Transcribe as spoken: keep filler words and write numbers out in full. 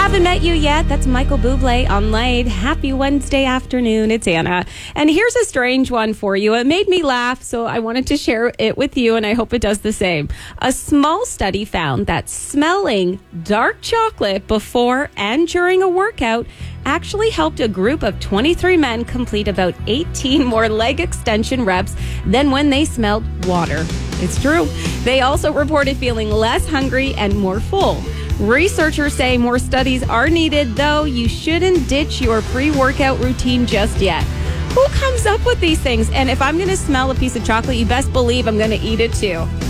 Haven't met you yet? That's Michael Bublé on Laid. Happy Wednesday afternoon. It's Anna. And here's a strange one for you. It made me laugh, so I wanted to share it with you, and I hope it does the same. A small study found that smelling dark chocolate before and during a workout actually helped a group of twenty-three men complete about eighteen more leg extension reps than when they smelled water. It's true. They also reported feeling less hungry and more full. Researchers say more studies are needed, though you shouldn't ditch your pre-workout routine just yet. Who comes up with these things? And if I'm going to smell a piece of chocolate, you best believe I'm going to eat it too.